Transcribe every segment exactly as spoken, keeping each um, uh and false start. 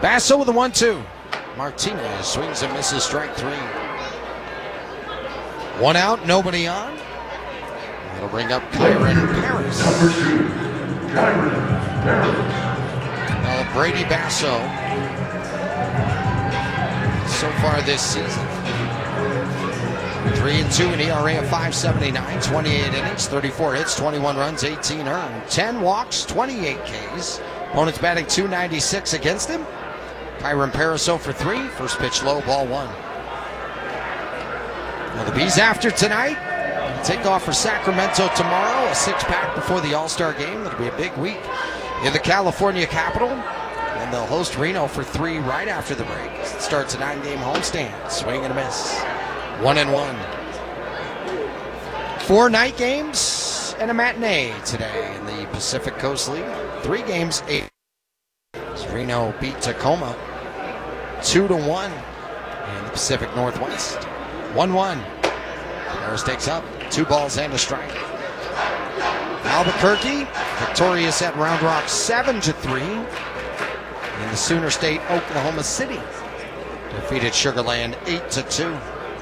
Basso with the one two. Martinez swings and misses, strike three. One out, nobody on. That'll bring up Kyron Paris. Number two, Kyron Paris. Well, Brady Basso, so far this season, three and two, an E R A of five seventy-nine, twenty-eight innings, thirty-four hits, twenty-one runs, eighteen earned, ten walks, twenty-eight Ks. Opponents batting two ninety-six against him. Kyron Paris oh for three. First pitch low, ball one. Now the Bees after tonight. Take off for Sacramento tomorrow. A six-pack before the All-Star game. That'll be a big week in the California capital. And they'll host Reno for three right after the break. It starts a nine-game homestand. Swing and a miss. One and one. Four night games and a matinee today in the Pacific Coast League. Three games, eight. As Reno beat Tacoma two to one in the Pacific Northwest. One one. Paris takes up two balls and a strike. Albuquerque victorious at Round Rock seven to three. In the Sooner State, Oklahoma City defeated Sugar Land eight to two.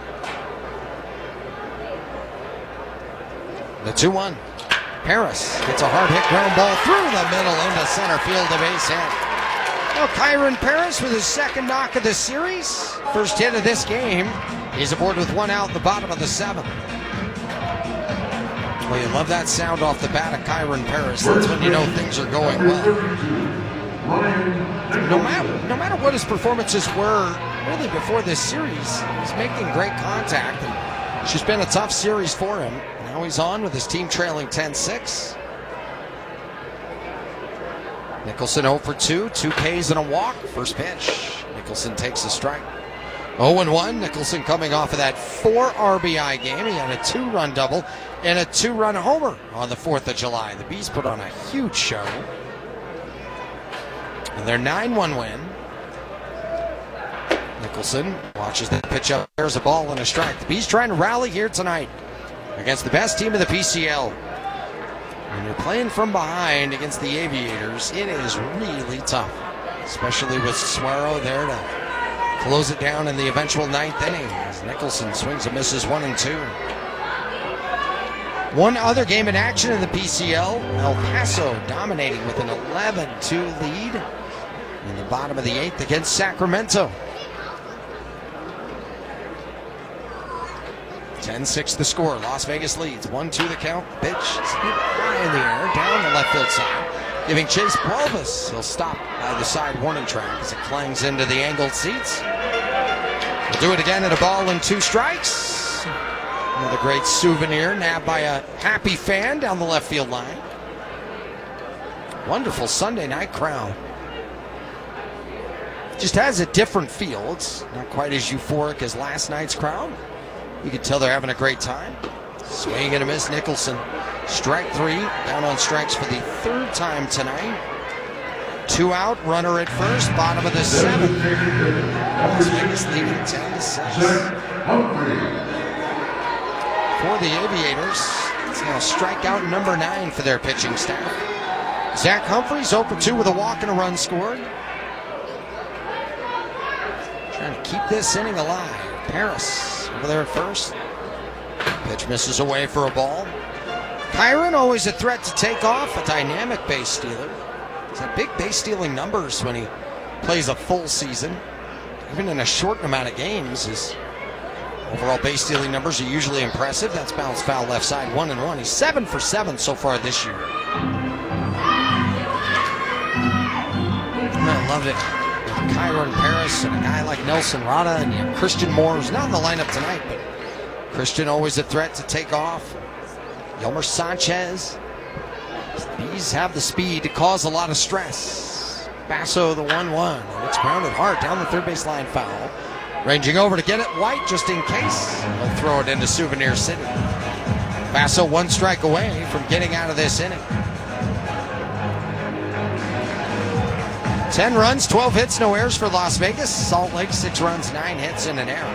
The two one. Paris gets a hard hit ground ball through the middle into center field, a base hit. Well, Kyron Paris with his second knock of the series. First hit of this game. He's aboard with one out in the bottom of the seventh. Well, you love that sound off the bat of Kyron Paris. That's when you know things are going well. No matter, no matter what his performances were really before this series, he's making great contact. And it's just been a tough series for him. Now he's on with his team trailing ten six. Nicholson oh for two, two Ks and a walk. First pitch. Nicholson takes a strike. oh and one. Nicholson coming off of that four R B I game. He had a two-run double and a two-run homer on the fourth of July. The Bees put on a huge show. And their nine one win. Nicholson watches the pitch up. There's a ball and a strike. The Bees trying to rally here tonight against the best team in the P C L. When you're playing from behind against the Aviators, it is really tough, especially with Suero there to close it down in the eventual ninth inning as Nicholson swings and misses one and two. One other game in action in the P C L, El Paso dominating with an eleven two lead in the bottom of the eighth against Sacramento. ten six the score. Las Vegas leads. one two the count. Pitch high in the air, down the left field side. Giving chase Bulbus. He'll stop by the side warning track as it clangs into the angled seats. We'll do it again at a ball and two strikes. Another great souvenir nabbed by a happy fan down the left field line. Wonderful Sunday night crowd. Just has a different feel. It's not quite as euphoric as last night's crowd. You can tell they're having a great time. Swing and a miss, Nicholson. Strike three, down on strikes for the third time tonight. Two out, runner at first, bottom of the seventh. Las Vegas leading ten to six. For the Aviators, it's now strikeout number nine for their pitching staff. Zach Humphreys oh for two with a walk and a run scored. Trying to keep this inning alive. Paris over there at first. Pitch misses away for a ball. Kyron always a threat to take off, a dynamic base stealer. He's had big base stealing numbers when he plays a full season. Even in a short amount of games, his overall base stealing numbers are usually impressive. That's bounced foul left side, one and one. He's seven for seven so far this year. I love it. Kyron Paris and a guy like Nelson Rada, and you have Christian Moore, who's not in the lineup tonight, but Christian always a threat to take off. Yelmer Sanchez. These have the speed to cause a lot of stress. Basso the one one. It's grounded hard down the third base line, foul. Ranging over to get it, White just in case. He'll throw it into Souvenir City. Basso one strike away from getting out of this inning. ten runs, twelve hits, no errors for Las Vegas. Salt Lake, six runs, nine hits, and an error.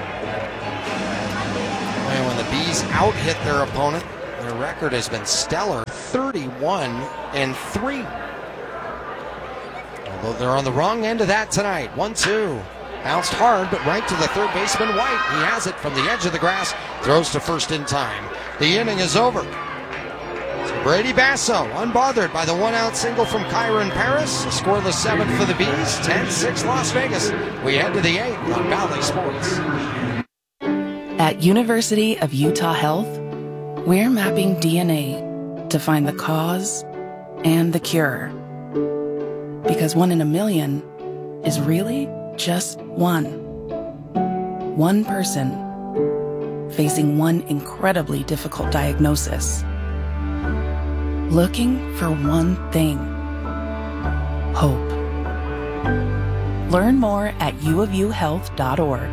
And when the Bees out-hit their opponent, their record has been stellar, thirty-one and three. Although they're on the wrong end of that tonight. one two. Bounced hard, but right to the third baseman, White. He has it from the edge of the grass. Throws to first in time. The inning is over. So Brady Basso, unbothered by the one-out single from Kyron Paris. A scoreless seventh for the Bees. ten six Las Vegas. We head to the eighth on Valley Sports. At University of Utah Health, we're mapping D N A to find the cause and the cure. Because one in a million is really just one. One person facing one incredibly difficult diagnosis. Looking for one thing. Hope. Learn more at u of u health dot org.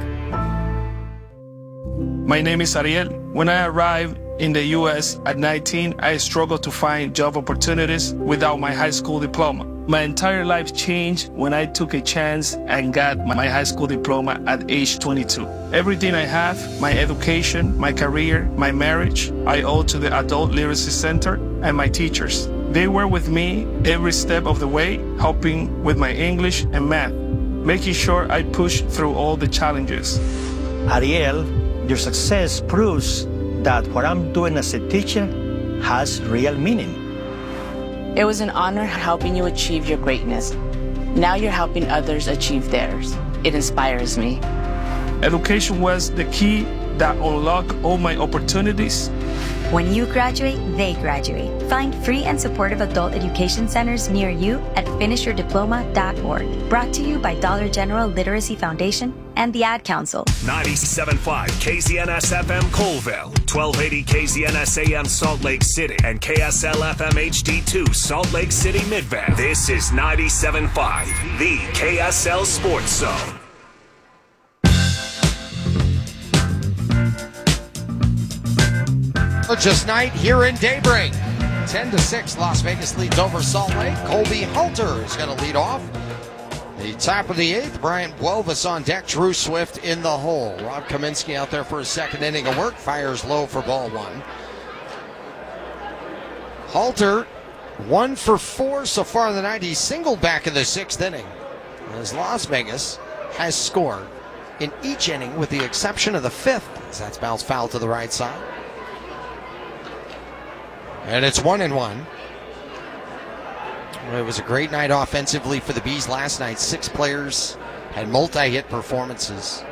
My name is Ariel. When I arrived in the U S at nineteen, I struggled to find job opportunities without my high school diploma. My entire life changed when I took a chance and got my high school diploma at age twenty-two. Everything I have, my education, my career, my marriage, I owe to the Adult Literacy Center and my teachers. They were with me every step of the way, helping with my English and math, making sure I pushed through all the challenges. Ariel, your success proves that what I'm doing as a teacher has real meaning. It was an honor helping you achieve your greatness. Now you're helping others achieve theirs. It inspires me. Education was the key that unlocked all my opportunities. When you graduate, they graduate. Find free and supportive adult education centers near you at finish your diploma dot org. Brought to you by Dollar General Literacy Foundation and the Ad Council. ninety-seven point five K Z N S F M Colville, twelve eighty K Z N S A M Salt Lake City, and K S L F M H D two Salt Lake City Midvale. This is ninety-seven point five, the K S L Sports Zone. Just night here in Daybreak. ten to six, Las Vegas leads over Salt Lake. Colby Halter is going to lead off. The top of the eighth, Brian Buelvis on deck, Drew Swift in the hole. Rob Kaminsky out there for his second inning of work, fires low for ball one. Halter, one for four so far in the night. He singled back in the sixth inning, as Las Vegas has scored in each inning with the exception of the fifth, as that's bounced foul to the right side. And it's one and one. It was a great night offensively for the Bees last night. Six players had multi-hit performances.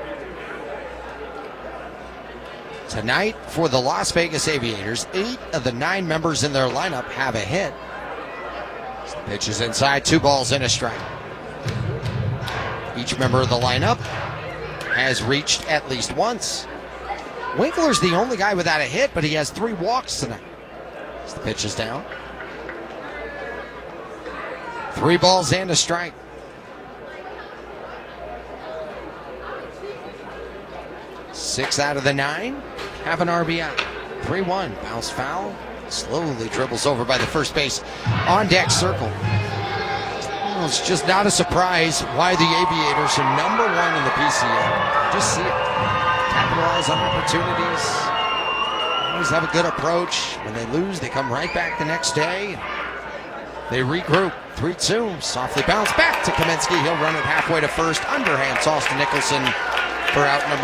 Tonight for the Las Vegas Aviators, eight of the nine members in their lineup have a hit. The pitch is inside, two balls and a strike. Each member of the lineup has reached at least once. Winkler's the only guy without a hit, but he has three walks tonight. The pitch is down. Three balls and a strike. Six out of the nine have an R B I. three one, bounce foul. Slowly dribbles over by the first base on deck circle. Well, it's just not a surprise why the Aviators are number one in the P C L. Just see it. Capitalize on opportunities. Always have a good approach. When they lose, they come right back the next day. They regroup. three two. Softly bounce back to Kaminsky. He'll run it halfway to first. Underhand toss to Nicholson for out number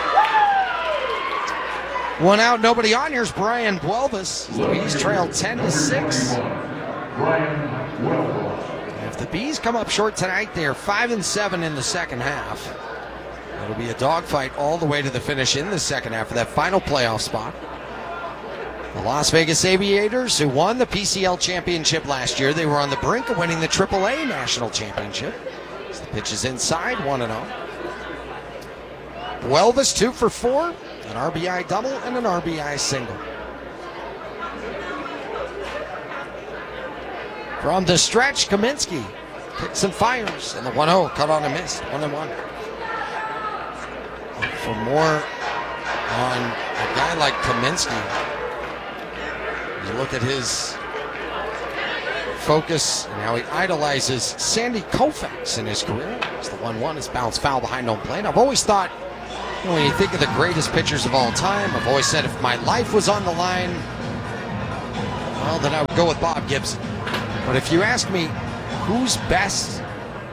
one. One out, nobody on. Here's Brian Buelvis. The Bees trail ten to six. If the Bees come up short tonight, they are five and seven in the second half. It'll be a dogfight all the way to the finish in the second half for that final playoff spot. The Las Vegas Aviators, who won the P C L championship last year, they were on the brink of winning the triple A national championship. As the pitch is inside, one and oh. Buelvis, two for four, an R B I double and an R B I single. From the stretch, Kaminsky kicks and fires, and the one oh cut on a miss, one and one. For more on a guy like Kaminsky, you look at his focus and how he idolizes Sandy Koufax in his career. It's the one one, his bounce foul behind home plate. I've always thought, you know, when you think of the greatest pitchers of all time, I've always said if my life was on the line, well, then I would go with Bob Gibson. But if you ask me who's best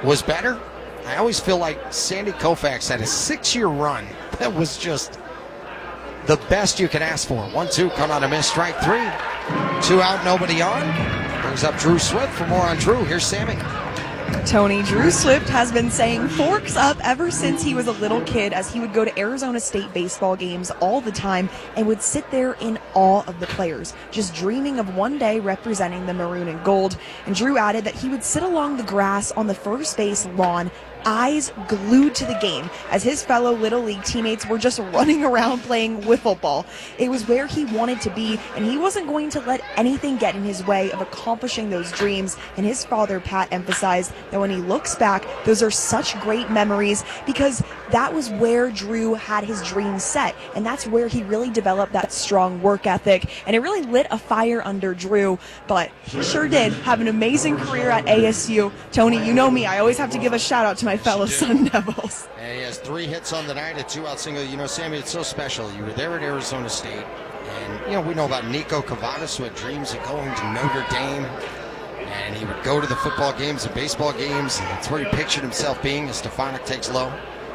was better. I always feel like Sandy Koufax had a six-year run that was just the best you can ask for. One two, come on a miss, strike three. Two out, nobody on. Brings up Drew Swift. For more on Drew, here's Sammy. Tony, Drew Swift has been saying forks up ever since he was a little kid, as he would go to Arizona State baseball games all the time and would sit there in awe of the players, just dreaming of one day representing the maroon and gold. And Drew added that he would sit along the grass on the first base lawn, eyes glued to the game, as his fellow Little League teammates were just running around playing wiffle ball. It was where he wanted to be, and he wasn't going to let anything get in his way of accomplishing those dreams. And his father, Pat, emphasized that when he looks back, those are such great memories, because that was where Drew had his dreams set, and that's where he really developed that strong work ethic, and it really lit a fire under Drew. But he sure did have an amazing career at A S U. Tony, you know me, I always have to give a shout out to my fellow Sun Devils. And he has three hits on the night, a two-out single. You know, Sammy, it's so special. You were there at Arizona State, and, you know, we know about Nico Cavadas, who had dreams of going to Notre Dame, and he would go to the football games and baseball games, and that's where he pictured himself being as Stefanik takes low.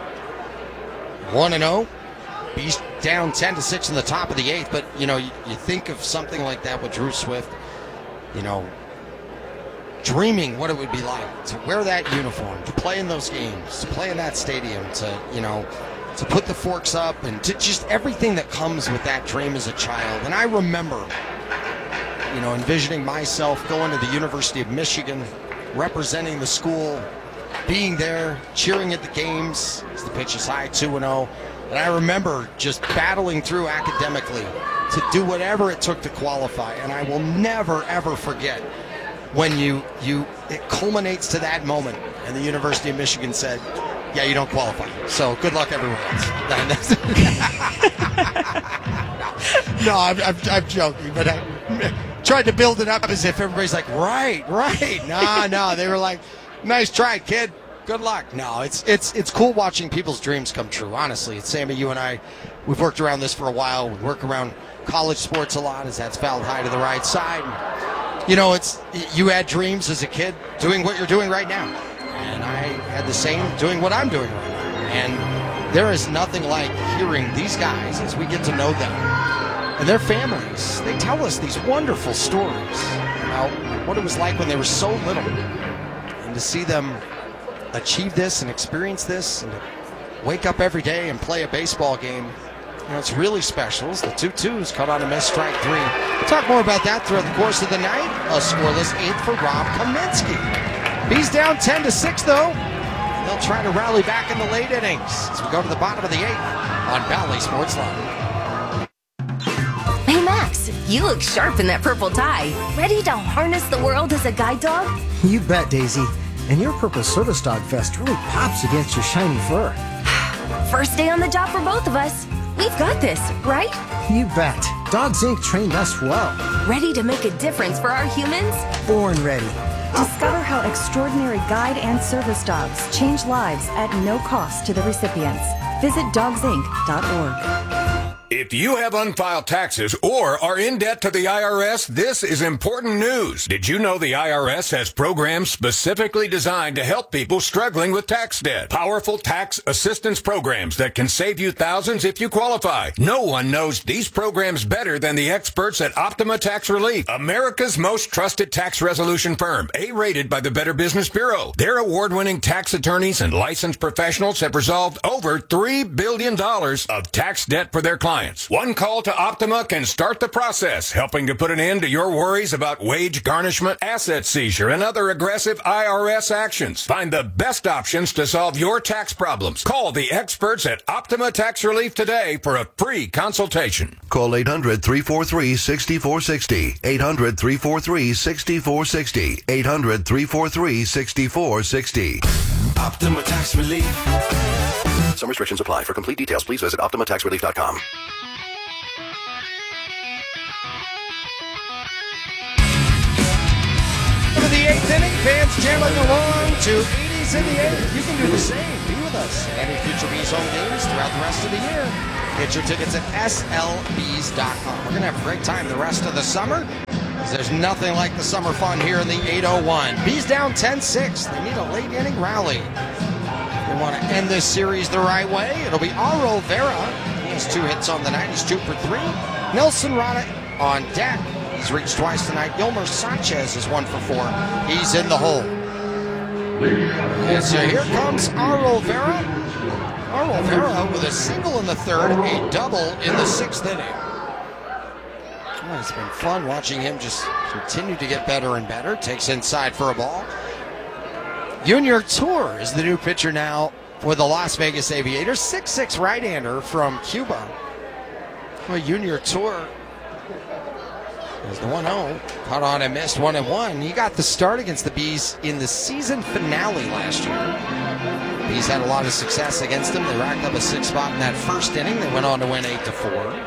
one and oh. He's down ten to six in the top of the eighth, but, you know, you, you think of something like that with Drew Swift, you know, dreaming what it would be like to wear that uniform, to play in those games, to play in that stadium, to, you know, to put the forks up, and to just everything that comes with that dream as a child. And I remember, you know, envisioning myself going to the University of Michigan, representing the school, being there, cheering at the games as the pitch is high, two and oh. And I remember just battling through academically to do whatever it took to qualify. And I will never, ever forget when you, you it culminates to that moment, and the University of Michigan said, yeah, you don't qualify. So good luck everywhere else. no, I'm, I'm, I'm joking, but I tried to build it up as if everybody's like, right, right. No, no, they were like, nice try, kid. Good luck. No, it's it's it's cool watching people's dreams come true, honestly. It's Sammy, you and I, we've worked around this for a while. We work around college sports a lot, as that's fouled high to the right side. You know, it's you had dreams as a kid doing what you're doing right now. And I had the same doing what I'm doing right now. And there is nothing like hearing these guys as we get to know them and their families. They tell us these wonderful stories about what it was like when they were so little. And to see them achieve this and experience this and wake up every day and play a baseball game, you know, it's really special. It's the two twos cut on a miss, strike three. We'll talk more about that throughout the course of the night. A scoreless eighth for Rob Kaminsky. He's down ten to six, though. And they'll try to rally back in the late innings as we go to the bottom of the eighth on Valley Sports Live. Hey, Max, you look sharp in that purple tie. Ready to harness the world as a guide dog? You bet, Daisy. And your purple service dog vest really pops against your shiny fur. First day on the job for both of us. We've got this, right? You bet. Dogs Incorporated trained us well. Ready to make a difference for our humans? Born ready. Discover how extraordinary guide and service dogs change lives at no cost to the recipients. Visit dogs inc dot org. If you have unfiled taxes or are in debt to the I R S, this is important news. Did you know the I R S has programs specifically designed to help people struggling with tax debt? Powerful tax assistance programs that can save you thousands if you qualify. No one knows these programs better than the experts at Optima Tax Relief, America's most trusted tax resolution firm, A-rated by the Better Business Bureau. Their award-winning tax attorneys and licensed professionals have resolved over three billion dollars of tax debt for their clients. One call to Optima can start the process, helping to put an end to your worries about wage garnishment, asset seizure, and other aggressive I R S actions. Find the best options to solve your tax problems. Call the experts at Optima Tax Relief today for a free consultation. Call eight hundred, three four three, six four six zero. eight hundred, three four three, six four six zero. eight hundred, three four three, six four six zero. Optima Tax Relief. Some restrictions apply. For complete details, please visit optima tax relief dot com. Over the eighth inning, fans chanting along to eighties in the eighth. You can do the same. Be with us at any future Bees home games throughout the rest of the year. Get your tickets at S L Bees dot com. We're going to have a great time the rest of the summer. There's nothing like the summer fun here in the eight oh one. Bees down ten six. They need a late inning rally. If they want to end this series the right way, it'll be Aro Vera. He has two hits on the night. He's two for three. Nelson Rada on deck. He's reached twice tonight. Yolmer Sanchez is one for four. He's in the hole. And so here comes Aro Vera. Aro Vera with a single in the third, a double in the sixth inning. Oh, it's been fun watching him just continue to get better and better. Takes inside for a ball. Junior Tour is the new pitcher now for the Las Vegas Aviators. six six right-hander from Cuba. Well, Junior Tour is the one oh. Caught on and missed one and one. He got the start against the Bees in the season finale last year. Bees had a lot of success against them. They racked up a six spot in that first inning. They went on to win eight to four.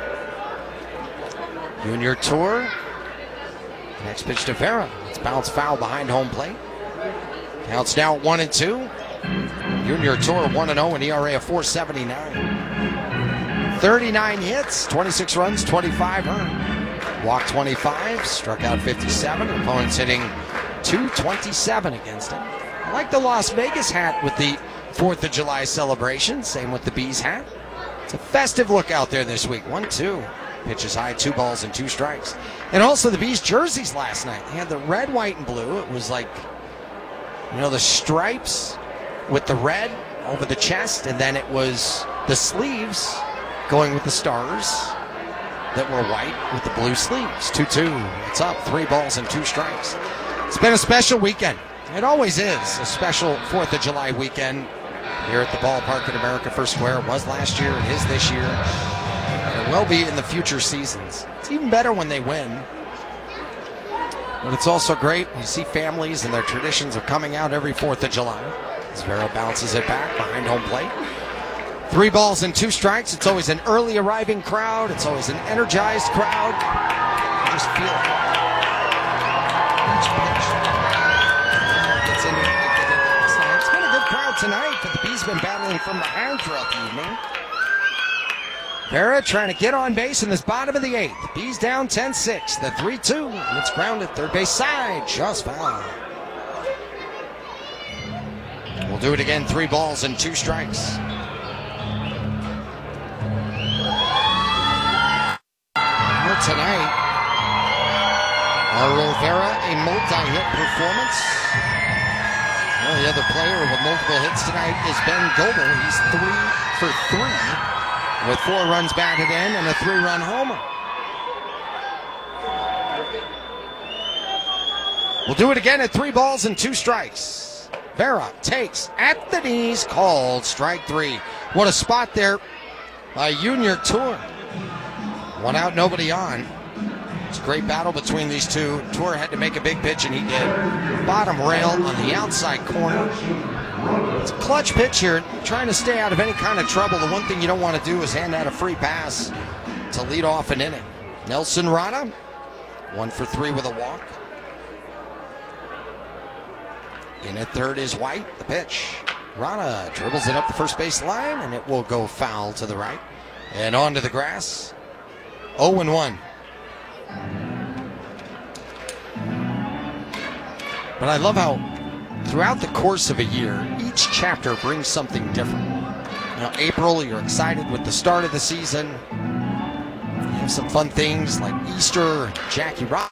Junior Tour. Next pitch to Vera. It's bounced foul behind home plate. Counts now at one and two. Junior Tour one and oh, an E R A of four seventy-nine. thirty-nine hits, twenty-six runs, twenty-five earned. Walked twenty-five, struck out fifty-seven. Opponents hitting two twenty-seven against him. I like the Las Vegas hat with the fourth of July celebration. Same with the Bees hat. It's a festive look out there this week. one two. Pitches high, two balls and two strikes. And also the Bees jerseys last night. They had the red, white, and blue. It was like, you know, the stripes with the red over the chest, and then it was the sleeves going with the stars that were white with the blue sleeves. two two. It's up, three balls and two strikes. It's been a special weekend. It always is a special fourth of July weekend here at the ballpark at America First Square. It was last year, it is this year. It will be in the future seasons. It's even better when they win. But it's also great when you see families and their traditions of coming out every fourth of July. As Vera bounces it back behind home plate. Three balls and two strikes. It's always an early arriving crowd. It's always an energized crowd. You just feel it. Each pitch. It's, in, it's been a good crowd tonight, but the Bees been battling from behind throughout the evening. Vera trying to get on base in this bottom of the eighth. Bees down ten six. The three two. And it's grounded third base side. Just foul. We'll do it again. Three balls and two strikes. Well, tonight, Aro Vera, a multi-hit performance. Well, the other player with multiple hits tonight is Ben Goebel. He's three for three. With four runs batted in and a three-run homer. We'll do it again at three balls and two strikes. Vera takes at the knees, called strike three. What a spot there by Junior Tour. One out, nobody on. It's a great battle between these two. Tour had to make a big pitch, and he did. Bottom rail on the outside corner. It's a clutch pitch here, trying to stay out of any kind of trouble. The one thing you don't want to do is hand out a free pass to lead off an inning. Nelson Rada, one for three with a walk. In at third is White, the pitch. Rada dribbles it up the first base line, and it will go foul to the right. And onto the grass. oh and one. But I love how throughout the course of a year, each chapter brings something different. You know, April, you're excited with the start of the season. You have some fun things like Easter, Jackie Rock.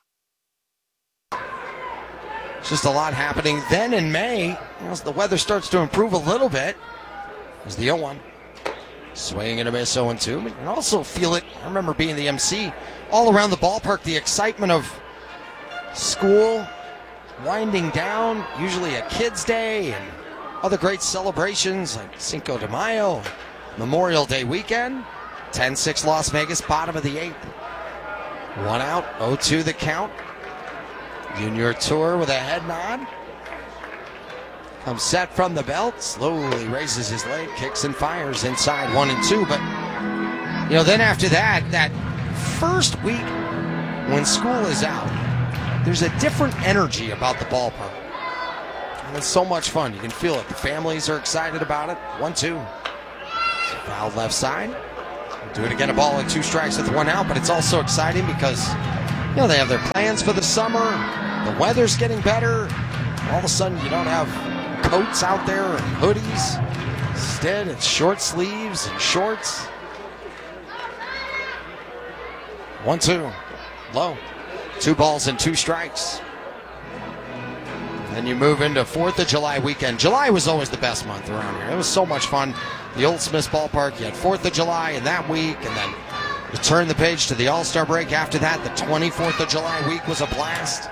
It's just a lot happening. Then in May, you know, as the weather starts to improve a little bit, there's the oh one. Swing and a miss, oh and two. But you can also feel it. I remember being the M C all around the ballpark, the excitement of school winding down, usually a kid's day and other great celebrations like Cinco de Mayo, Memorial Day weekend. ten six Las Vegas, bottom of the eighth. One out, oh two the count. Junior Tour with a head nod. Comes set from the belt, slowly raises his leg, kicks and fires inside one and two. But, you know, then after that, that first week when school is out, there's a different energy about the ballpark. And it's so much fun. You can feel it. The families are excited about it. one two. Fouled left side. We'll do it again, a ball and two strikes with one out, but it's also exciting because You know, they have their plans for the summer. The weather's getting better. All of a sudden, you don't have coats out there and hoodies. Instead, it's short sleeves and shorts. One, two. Low. Two balls and two strikes. Then you move into fourth of July weekend. July was always the best month around here. It was so much fun. The Old Smiths Ballpark, you had fourth of July in that week, and then you turn the page to the All-Star break. After that, the twenty-fourth of July week was a blast.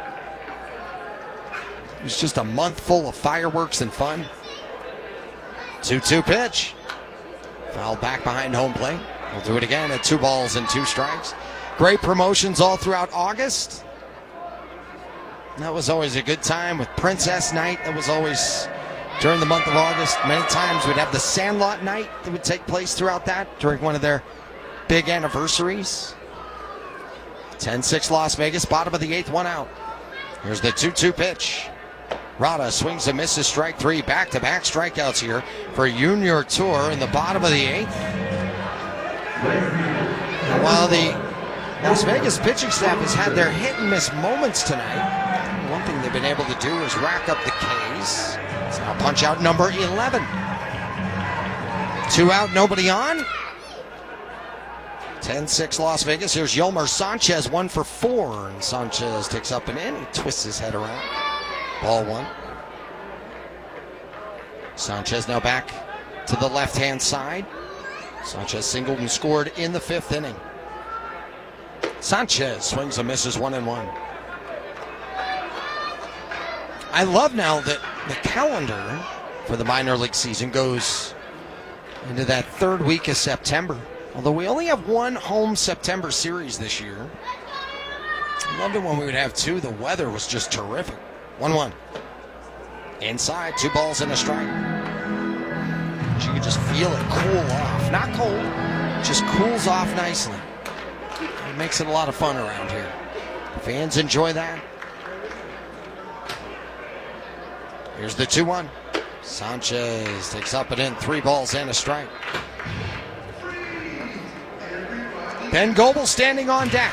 It was just a month full of fireworks and fun. two two pitch. Foul back behind home plate. We'll do it again at two balls and two strikes. Great promotions all throughout August. That was always a good time with Princess Night. That was always during the month of August. Many times we'd have the Sandlot Night that would take place throughout that during one of their big anniversaries. ten six Las Vegas, bottom of the eighth, one out. Here's the two two pitch. Rada swings and misses, strike three. Back-to-back strikeouts here for Junior Tour in the bottom of the eighth. While the Las Vegas pitching staff has had their hit-and-miss moments tonight, one thing they've been able to do is rack up the Ks. It's now punch-out number eleven. Two out, nobody on. ten six Las Vegas. Here's Yolmer Sanchez, one for four. And Sanchez takes up and in. He twists his head around. Ball one. Sanchez now back to the left-hand side. Sanchez singled and scored in the fifth inning. Sanchez swings and misses, one and one. I love now that the calendar for the minor league season goes into that third week of September. Although we only have one home September series this year. I loved it when we would have two. The weather was just terrific. one one. Inside, two balls and a strike. You can just feel it cool off. Not cold, just cools off nicely. It makes it a lot of fun around here. Fans enjoy that. Here's the two one. Sanchez takes up and in, three balls and a strike. Ben Goebel standing on deck.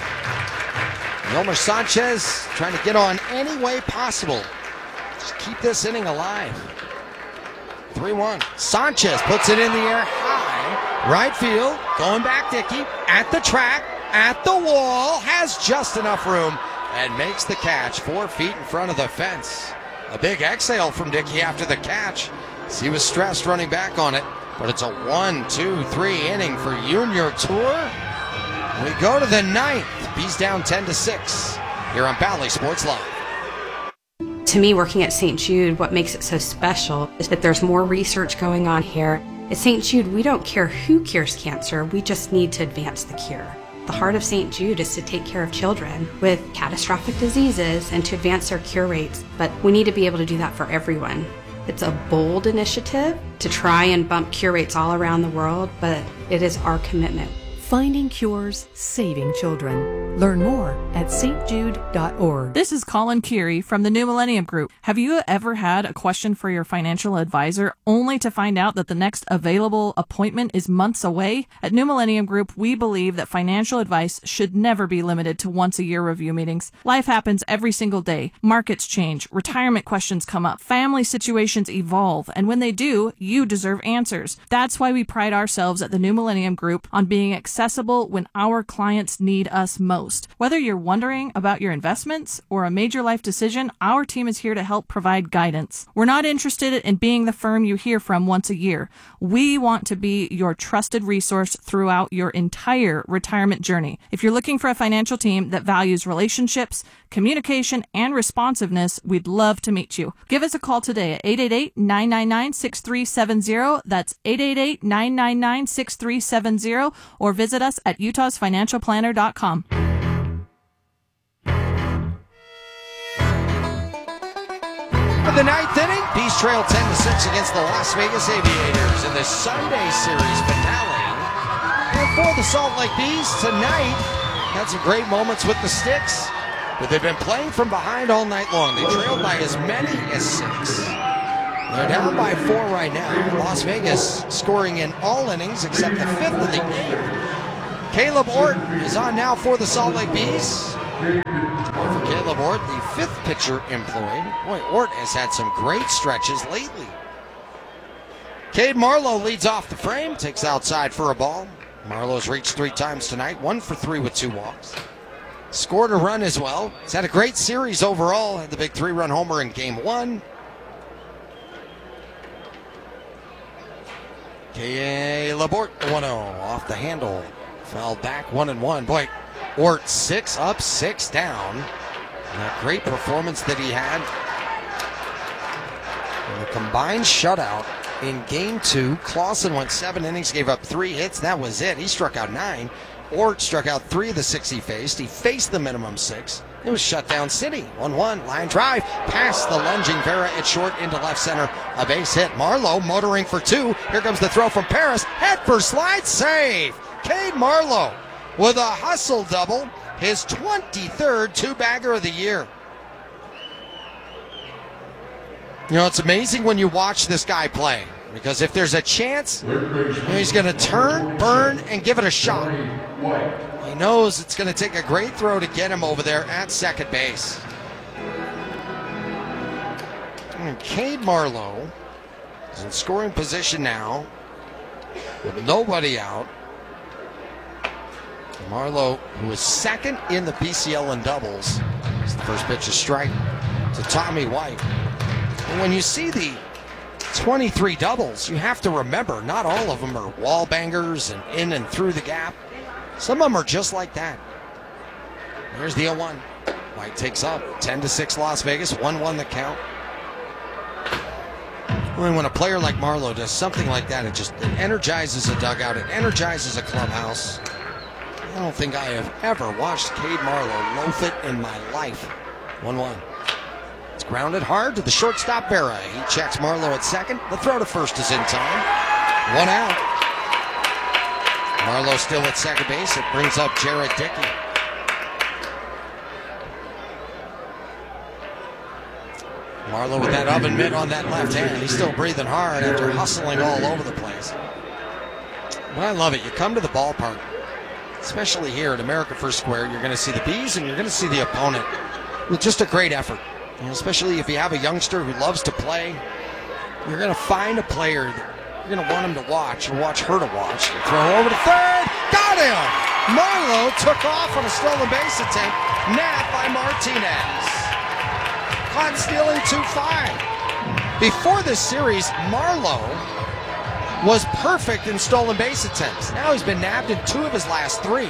Yolmer Sanchez trying to get on any way possible. Just keep this inning alive. three one. Sanchez puts it in the air high. Right field. Going back Dickey. At the track. At the wall. Has just enough room. And makes the catch. Four feet in front of the fence. A big exhale from Dickey after the catch. He was stressed running back on it. But it's a one, two, three inning for Junior Tour. We go to the ninth. B's down ten to six here on Bally Sports Live. To me, working at Saint Jude, what makes it so special is that there's more research going on here. At Saint Jude, we don't care who cures cancer, we just need to advance the cure. The heart of Saint Jude is to take care of children with catastrophic diseases and to advance their cure rates, but we need to be able to do that for everyone. It's a bold initiative to try and bump cure rates all around the world, but it is our commitment. Finding cures, saving children. Learn more at s t jude dot org. This is Colin Curie from the New Millennium Group. Have you ever had a question for your financial advisor only to find out that the next available appointment is months away? At New Millennium Group, we believe that financial advice should never be limited to once a year review meetings. Life happens every single day. Markets change, retirement questions come up, family situations evolve, and when they do, you deserve answers. That's why we pride ourselves at the New Millennium Group on being accessible when our clients need us most. Whether you're wondering about your investments or a major life decision, our team is here to help provide guidance. We're not interested in being the firm you hear from once a year. We want to be your trusted resource throughout your entire retirement journey. If you're looking for a financial team that values relationships, communication, and responsiveness, we'd love to meet you. Give us a call today at eight eight eight, nine nine nine, six three seven zero. That's eight eight eight, nine nine nine, six three seven zero, or visit us at utahs financial planner dot com. For the ninth inning, Bees trail ten to six against the Las Vegas Aviators in the Sunday Series finale. And for the Salt Lake Bees tonight, had some great moments with the sticks, but they've been playing from behind all night long. They trailed by as many as six. They're down by four right now. Las Vegas scoring in all innings except the fifth of the eighth. Caleb Ort is on now for the Salt Lake Bees. For Caleb Ort, the fifth pitcher employed. Boy, Ort has had some great stretches lately. Cade Marlowe leads off the frame, takes outside for a ball. Marlowe's reached three times tonight, one for three with two walks. Scored a run as well. He's had a great series overall. Had the big three-run homer in game one. Caleb Ort, one oh, off the handle. Fouled back, one and one. Boy, Ort six up, six down. And that great performance that he had. And a combined shutout in game two. Clausen went seven innings, gave up three hits. That was it. He struck out nine. Ort struck out three of the six he faced. He faced the minimum six. It was shutdown city. one one, line drive, past the lunging Vera at short into left center. A base hit. Marlowe motoring for two. Here comes the throw from Paris. Head for slide, save. Cade Marlowe with a hustle double. His twenty-third two-bagger of the year. You know, it's amazing when you watch this guy play. Because if there's a chance, you know, he's going to turn, burn, and give it a shot. He knows it's going to take a great throw to get him over there at second base. And Cade Marlowe is in scoring position now with nobody out. Marlowe, who is second in the P C L in doubles, is the first pitch, a strike to Tommy White. And when you see the twenty-three doubles, you have to remember not all of them are wall bangers and in and through the gap. Some of them are just like that. There's the oh one. White takes up ten to six Las Vegas, one one the count. When a player like Marlowe does something like that, it just it energizes a dugout, it energizes a clubhouse. I don't think I have ever watched Cade Marlowe loaf it in my life. one one. It's grounded hard to the shortstop Vera. He checks Marlowe at second. The throw to first is in time. One out. Marlowe still at second base. It brings up Jared Dickey. Marlowe with that oven mitt on that left hand. He's still breathing hard after hustling all over the place. Well, I love it. You come to the ballpark, especially here at America First Square, you're going to see the Bees and you're going to see the opponent with just a great effort. You know, especially if you have a youngster who loves to play, you're going to find a player that you're going to want him to watch or watch her to watch. Throw over to third. Got him! Marlowe took off on a stolen base attempt. Nabbed by Martinez. Caught stealing two five. Before this series, Marlowe was perfect in stolen base attempts. Now he's been nabbed in two of his last three.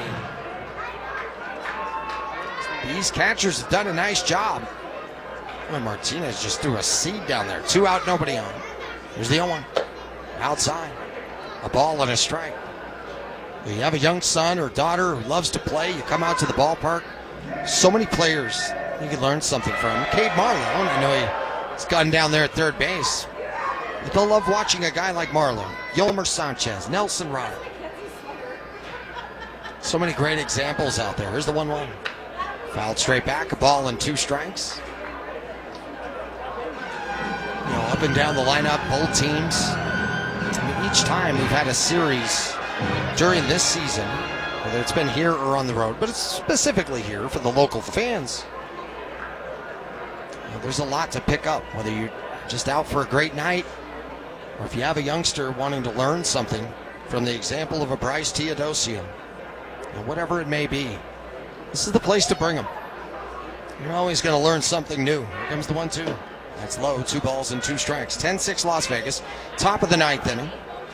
These catchers have done a nice job. Well, Martinez just threw a seed down there. Two out, nobody on. Here's the oh one. Outside. A ball and a strike. You have a young son or daughter who loves to play. You come out to the ballpark. So many players you can learn something from. Cade Marlowe, I know he's gotten down there at third base. But they'll love watching a guy like Marlowe. Yolmer Sanchez, Nelson Rada. So many great examples out there. Here's the one one. Fouled straight back, a ball and two strikes. You know, up and down the lineup, both teams. I mean, each time we've had a series during this season, whether it's been here or on the road, but it's specifically here for the local fans. You know, there's a lot to pick up, whether you're just out for a great night or if you have a youngster wanting to learn something from the example of a Bryce Teodosio, you know, whatever it may be. This is the place to bring them. You're always going to learn something new. Here comes the one two. That's low, two balls and two strikes. ten six Las Vegas, top of the ninth inning.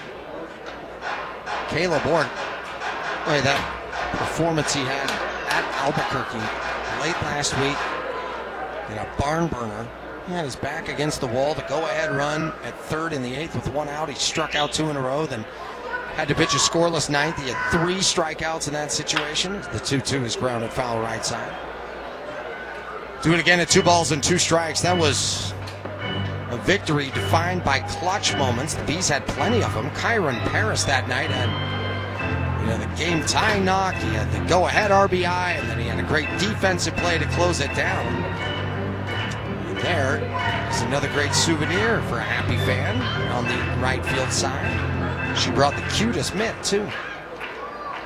Caleb Ort, boy, that performance he had at Albuquerque late last week in a barn burner. He had his back against the wall, the go-ahead run at third in the eighth with one out. He struck out two in a row, then had to pitch a scoreless ninth. He had three strikeouts in that situation. The two two is grounded foul right side. Do it again at two balls and two strikes. That was a victory defined by clutch moments. The Bees had plenty of them. Kyron Paris that night had, you know, the game-tying knock. He had the go-ahead R B I, and then he had a great defensive play to close it down. And there is another great souvenir for a happy fan on the right field side. She brought the cutest mitt, too.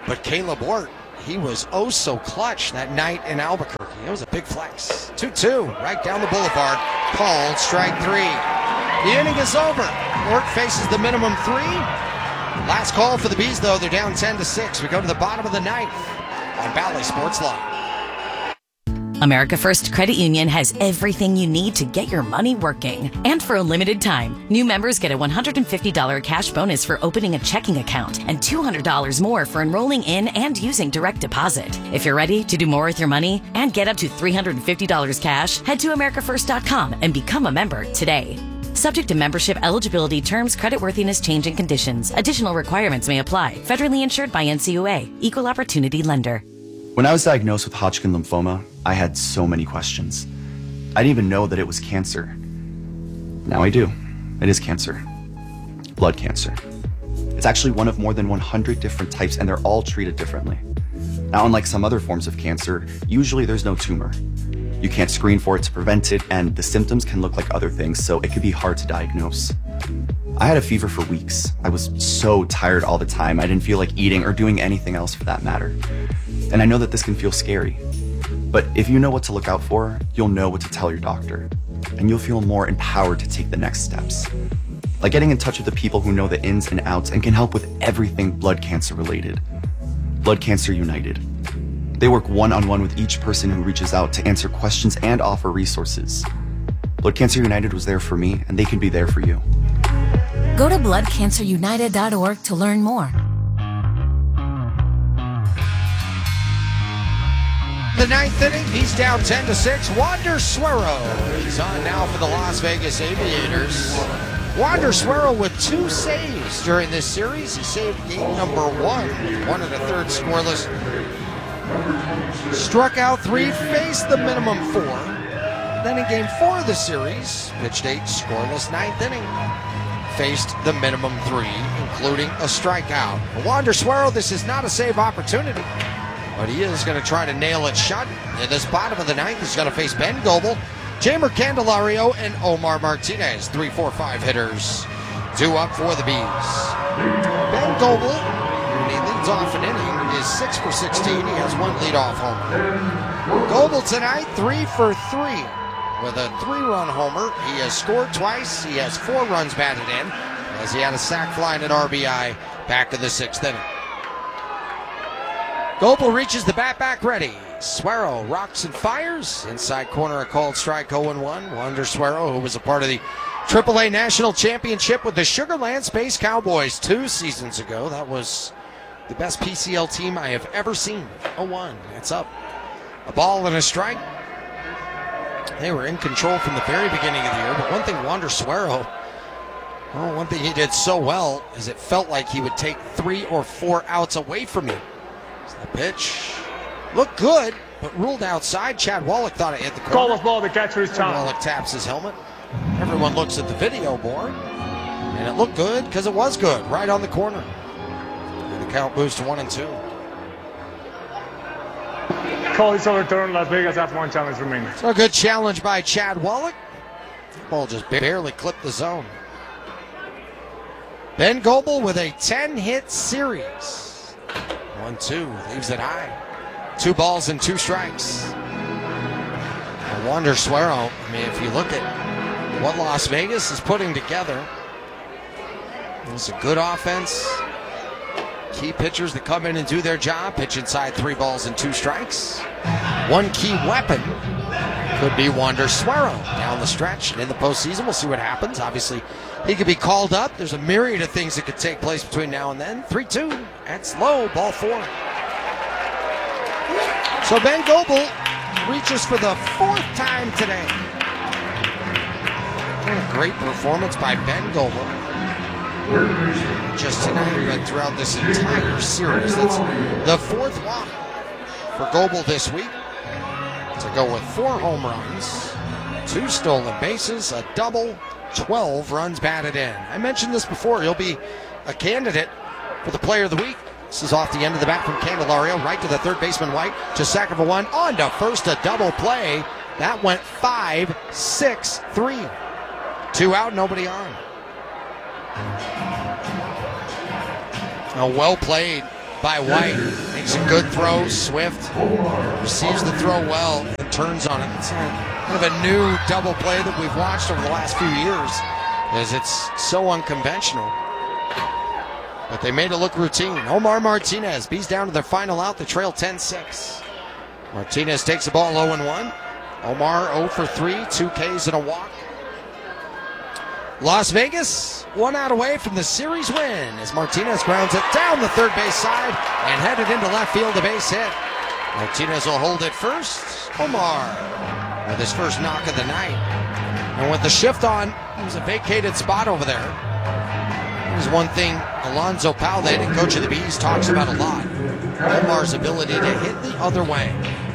But Caleb Wart, he was oh so clutch that night in Albuquerque. It was a big flex. two two, right down the boulevard. Called strike three. The inning is over. Wart faces the minimum three. Last call for the Bees, though. They're down ten to six. We go to the bottom of the ninth on Bally Sports Live. America First Credit Union has everything you need to get your money working. And for a limited time, new members get a one hundred fifty dollars cash bonus for opening a checking account and two hundred dollars more for enrolling in and using direct deposit. If you're ready to do more with your money and get up to three hundred fifty dollars cash, head to america first dot com and become a member today. Subject to membership eligibility, terms, creditworthiness, change, and conditions. Additional requirements may apply. Federally insured by N C U A. Equal Opportunity Lender. When I was diagnosed with Hodgkin lymphoma, I had so many questions. I didn't even know that it was cancer. Now I do. It is cancer. Blood cancer. It's actually one of more than one hundred different types, and they're all treated differently. Now, unlike some other forms of cancer, usually there's no tumor. You can't screen for it to prevent it, and the symptoms can look like other things, so it can be hard to diagnose. I had a fever for weeks. I was so tired all the time. I didn't feel like eating or doing anything else for that matter. And I know that this can feel scary. But if you know what to look out for, you'll know what to tell your doctor. And you'll feel more empowered to take the next steps. Like getting in touch with the people who know the ins and outs and can help with everything blood cancer related. Blood Cancer United. They work one-on-one with each person who reaches out to answer questions and offer resources. Blood Cancer United was there for me, and they can be there for you. Go to blood cancer united dot org to learn more. The ninth inning, he's down ten to six. Wander Suero. He's on now for the Las Vegas Aviators. Wander Suero with two saves during this series. He saved game number one. One and a third scoreless. Struck out three, faced the minimum four. Then in game four of the series, pitched eight, scoreless ninth inning. Faced the minimum three, including a strikeout. For Wander Suero, this is not a save opportunity, but he is going to try to nail it shut. In this bottom of the ninth, he's going to face Ben Goebel, Jamer Candelario, and Omar Martinez. Three, four, five hitters. Two up for the Bees. Ben Goebel, when he leads off an inning, is six for sixteen. He has one leadoff homer. Goebel tonight, three for three. With a three-run homer, he has scored twice. He has four runs batted in, as he had a sac fly and an R B I back in the sixth inning. Goebel reaches the bat back ready. Suero rocks and fires. Inside corner, a called strike, oh and one. Wander Suero, who was a part of the triple A National Championship with the Sugar Land Space Cowboys two seasons ago. That was the best P C L team I have ever seen. oh one. That's up. A ball and a strike. They were in control from the very beginning of the year, but one thing Wander Suero, well, one thing he did so well is it felt like he would take three or four outs away from you. So the pitch looked good, but ruled outside. Chad Wallach thought it hit the corner. Call of ball, the catcher is time. Wallach taps his helmet. Everyone looks at the video board, and it looked good because it was good, right on the corner. And the count moves to one and two. Call is overturned. Las Vegas have one challenge remaining. So a good challenge by Chad Wallach. Ball just barely clipped the zone. Ben Goebel with a ten-hit series. one two, leaves it high. Two balls and two strikes. And Wander Suero, I mean, if you look at what Las Vegas is putting together, it's a good offense. Key pitchers that come in and do their job, pitch inside three balls and two strikes. One key weapon could be Wander Suero down the stretch. And in the postseason, we'll see what happens. Obviously, he could be called up. There's a myriad of things that could take place between now and then. three two, that's low, ball four. So Ben Goebel reaches for the fourth time today. What a great performance by Ben Goebel. Just tonight, but throughout this entire series. That's the fourth walk for Goebel this week, to go with four home runs, two stolen bases, a double, twelve runs batted in. I mentioned this before. He'll be a candidate for the Player of the Week. This is off the end of the bat from Candelario, right to the third baseman White, to second for one, on to first, a double play. That went five, six, three. Two out, nobody on. Oh, well played by White. Makes a good throw. Swift receives the throw well and turns on it. It's kind of a new double play that we've watched over the last few years, as it's so unconventional. But they made it look routine. Omar Martinez beats down to their final out. They trail ten six. Martinez takes the ball oh and one. Omar oh for three, two Ks and a walk. Las Vegas, one out away from the series win as Martinez grounds it down the third base side and headed into left field, a base hit. Martinez will hold it first. Omar with his first knock of the night. And with the shift on, it was a vacated spot over there. Here's one thing Alonzo Powell, the hitting coach of the Bees, talks about a lot. Omar's ability to hit the other way.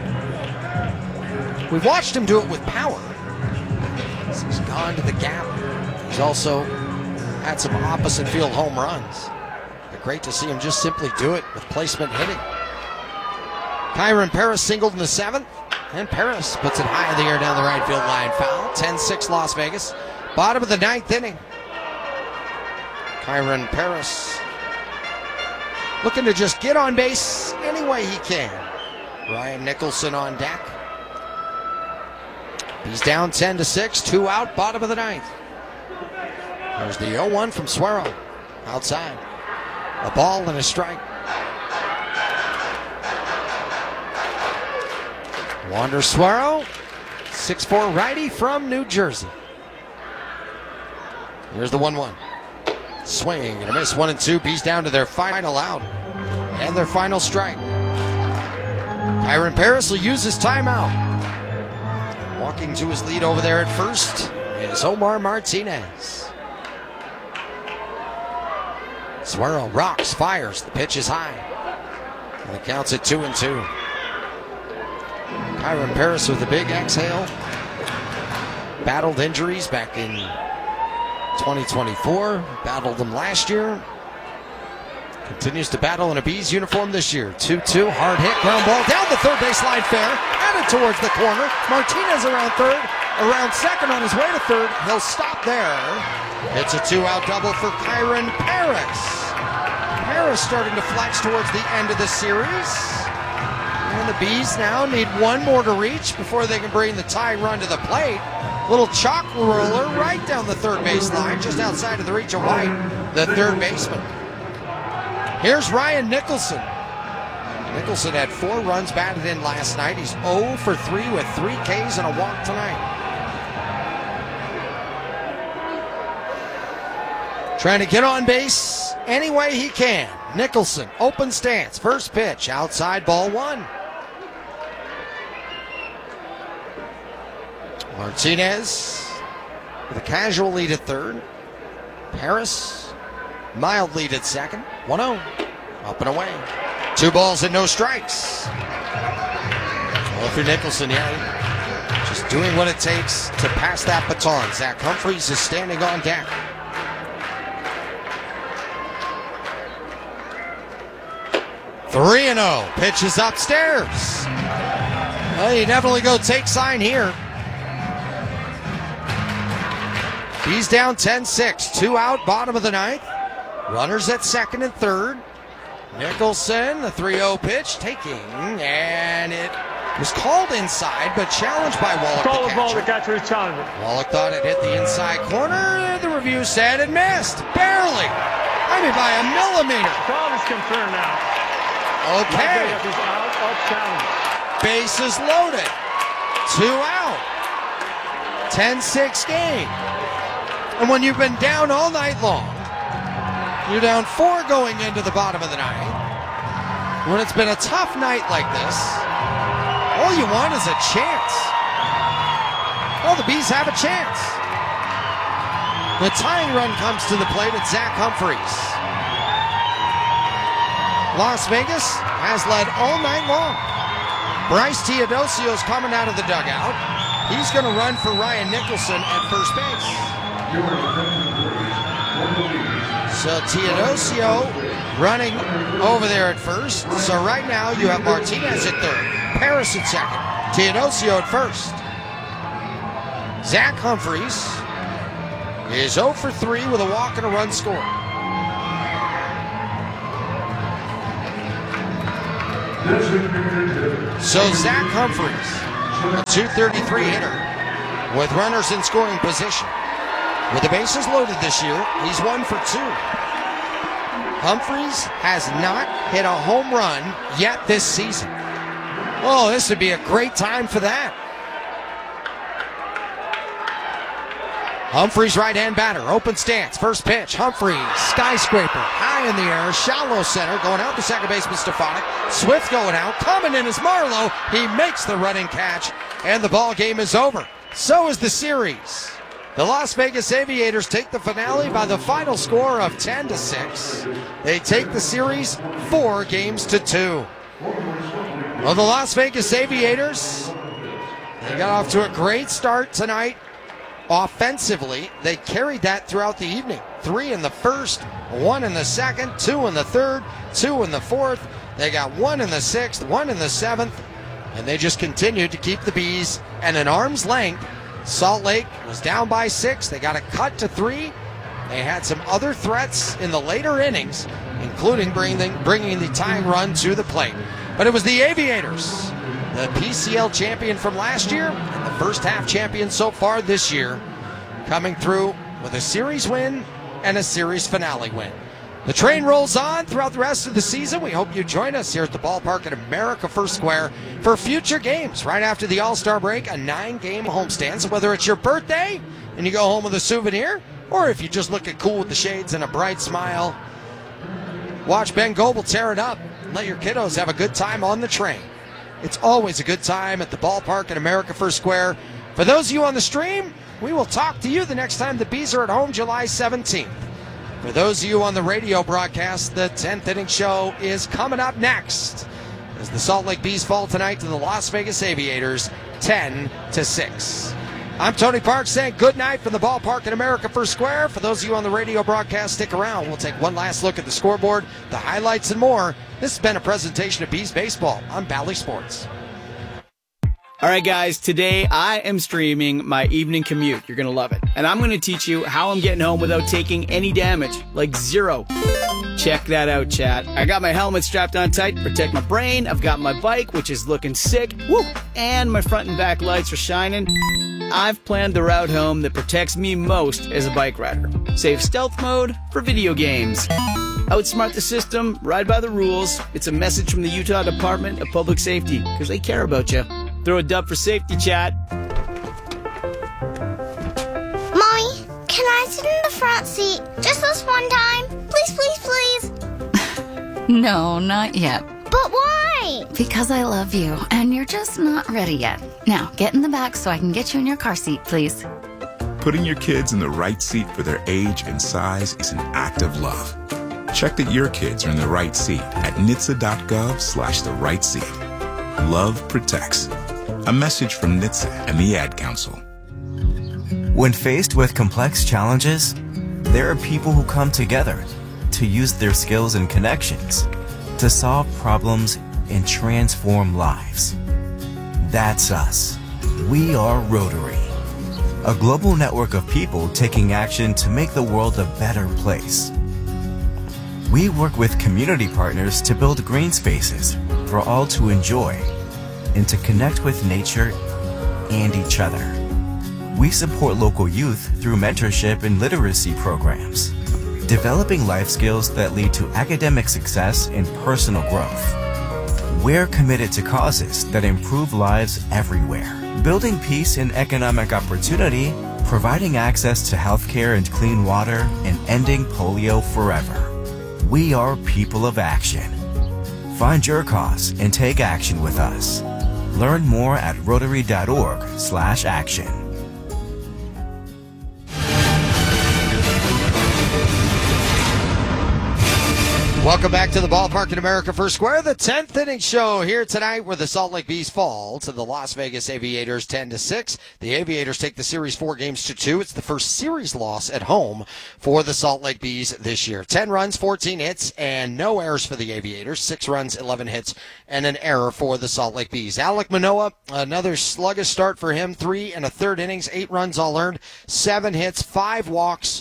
We've watched him do it with power. He's gone to the gap. He's also had some opposite field home runs. But great to see him just simply do it with placement hitting. Kyron Paris singled in the seventh, and Paris puts it high in the air down the right field line. Foul. ten six Las Vegas. Bottom of the ninth inning. Kyron Paris looking to just get on base any way he can. Ryan Nicholson on deck. He's down ten to six, two out, bottom of the ninth. There's the oh one from Suero. Outside. A ball and a strike. Wander Suero, six four righty from New Jersey. Here's the one one. Swing and a miss, one and two. Bees down to their final out and their final strike. Kyron Paris will use his timeout. Walking to his lead over there at first is Omar Martinez. Suero rocks, fires. The pitch is high. And it counts at two and two. Kyron Paris with a big exhale. Battled injuries back in twenty twenty-four. Battled them last year. Continues to battle in a Bees uniform this year. two two, hard hit, ground ball down the third baseline fair. Headed towards the corner. Martinez around third. Around second on his way to third. He'll stop there. It's a two-out double for Kyron Paris. Paris starting to flex towards the end of the series. And the Bees now need one more to reach before they can bring the tie run to the plate. Little chalk roller right down the third baseline, just outside of the reach of White, the third baseman. Here's Ryan Nicholson. Nicholson had four runs batted in last night. He's oh for three with three Ks and a walk tonight. Trying to get on base any way he can. Nicholson, open stance, first pitch, outside, ball one. Martinez with a casual lead at third. Paris, mild lead at second. one oh, up and away. Two balls and no strikes. Well, for Nicholson, yeah, just doing what it takes to pass that baton. Zach Humphreys is standing on deck. three and oh, pitches upstairs. Well, you definitely go take sign here. He's down ten six, two out, bottom of the ninth. Runners at second and third. Nicholson, the three oh pitch, taking, and it was called inside, but challenged by Wallach. Call the the ball, catcher. the catcher is challenging. Wallach thought it hit the inside corner. The review said it missed, barely. I mean, by a millimeter. Call is confirmed now. Okay. He's out of challenge. Bases loaded. Two out. ten six game. And when you've been down all night long, you're down four going into the bottom of the ninth. When it's been a tough night like this, all you want is a chance. Well, the Bees have a chance. The tying run comes to the plate at Zach Humphreys. Las Vegas has led all night long. Bryce Teodosio's coming out of the dugout. He's going to run for Ryan Nicholson at first base. So Teodosio running over there at first. So right now you have Martinez at third, Paris at second, Teodosio at first. Zach Humphreys is oh for three with a walk and a run scored. So Zach Humphreys, a two thirty-three hitter with runners in scoring position. With the bases loaded this year, he's one for two. Humphreys has not hit a home run yet this season. Oh, this would be a great time for that. Humphreys, right-hand batter, open stance, first pitch. Humphreys, skyscraper, high in the air, shallow center, going out to second baseman Stefanik. Swift going out, coming in is Marlowe. He makes the running catch, and the ball game is over. So is the series. The Las Vegas Aviators take the finale by the final score of ten to six. They take the series four games to two. Well, the Las Vegas Aviators, they got off to a great start tonight. Offensively, they carried that throughout the evening. Three in the first, one in the second, two in the third, two in the fourth. They got one in the sixth, one in the seventh, and they just continued to keep the Bees at an arm's length. Salt Lake was down by six. They got a cut to three. They had some other threats in the later innings, including bringing, bringing the tying run to the plate. But it was the Aviators, the P C L champion from last year and the first half champion so far this year, coming through with a series win and a series finale win. The train rolls on throughout the rest of the season. We hope you join us here at the ballpark at America First Square for future games right after the All-Star break, a nine-game homestand. So whether it's your birthday and you go home with a souvenir, or if you just look at cool with the shades and a bright smile, watch Ben Goebel tear it up and let your kiddos have a good time on the train. It's always a good time at the ballpark at America First Square. For those of you on the stream, we will talk to you the next time the Bees are at home, July seventeenth. For those of you on the radio broadcast, the tenth inning show is coming up next as the Salt Lake Bees fall tonight to the Las Vegas Aviators ten to six. I'm Tony Parks saying good night from the ballpark at America First Square. For those of you on the radio broadcast, stick around. We'll take one last look at the scoreboard, the highlights, and more. This has been a presentation of Bees Baseball on Bally Sports. All right, guys, today I am streaming my evening commute. You're going to love it. And I'm going to teach you how I'm getting home without taking any damage, like zero. Check that out, chat. I got my helmet strapped on tight to protect my brain. I've got my bike, which is looking sick. Woo! And my front and back lights are shining. I've planned the route home that protects me most as a bike rider. Save stealth mode for video games. Outsmart the system, ride by the rules. It's a message from the Utah Department of Public Safety, because they care about you. Throw a dub for safety, chat. Mommy, can I sit in the front seat just this one time? Please, please, please. No, not yet. But why? Because I love you, and you're just not ready yet. Now, get in the back so I can get you in your car seat, please. Putting your kids in the right seat for their age and size is an act of love. Check that your kids are in the right seat at N H T S A dot gov slash the right seat. Love protects. A message from N H T S A and the Ad Council. When faced with complex challenges, there are people who come together to use their skills and connections to solve problems and transform lives. That's us. We are Rotary, a global network of people taking action to make the world a better place. We work with community partners to build green spaces for all to enjoy and to connect with nature and each other. We support local youth through mentorship and literacy programs, developing life skills that lead to academic success and personal growth. We're committed to causes that improve lives everywhere, building peace and economic opportunity, providing access to healthcare and clean water, and ending polio forever. We are people of action. Find your cause and take action with us. Learn more at rotary dot org slash action. Welcome back to the ballpark at America First Square, the tenth inning show here tonight where the Salt Lake Bees fall to the Las Vegas Aviators ten to six. The Aviators take the series four games to two. It's the first series loss at home for the Salt Lake Bees this year. ten runs, fourteen hits, and no errors for the Aviators. six runs, eleven hits, and an error for the Salt Lake Bees. Alek Manoah, another sluggish start for him. Three and a third innings, eight runs all earned, seven hits, five walks,